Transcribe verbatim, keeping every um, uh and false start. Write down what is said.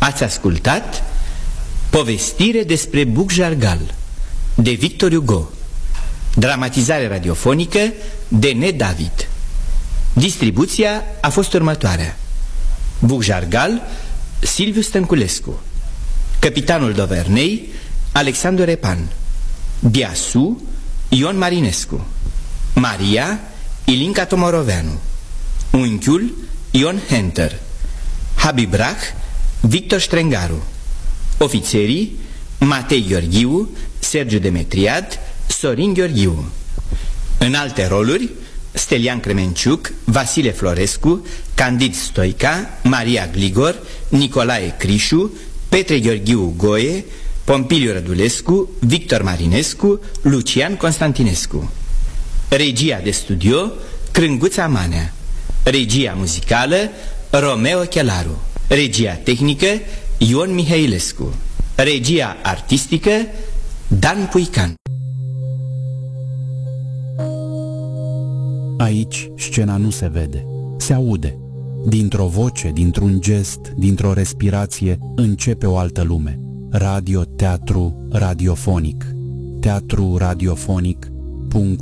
Ați ascultat Povestire despre Bucjargal de Victor Hugo, dramatizare radiofonică de N. David. Distribuția a fost următoarea: Bucjargal, Silviu Stănculescu; Căpitanul Dovernei, Alexandru Repan; Biasu, Ion Marinescu; Maria, Ilinca Tomoroveanu; Unchiul, Ion Henter; Habibrach, Victor Strengaru; Ofițerii, Matei Gheorghiu, Sergiu Demetriad, Sorin Gheorghiu. În alte roluri, Stelian Cremenciuc, Vasile Florescu, Candid Stoica, Maria Gligor, Nicolae Crișu, Petre Gheorghiu Goie, Pompiliu Rădulescu, Victor Marinescu, Lucian Constantinescu. Regia de studio, Crânguța Manea. Regia muzicală, Romeo Chelaru. Regia tehnică, Ion Mihailescu. Regia artistică, Dan Puican. Aici scena nu se vede, se aude. Dintr-o voce, dintr-un gest, dintr-o respirație, începe o altă lume. Radio, teatru, radiofonic. Teatru radiofonic.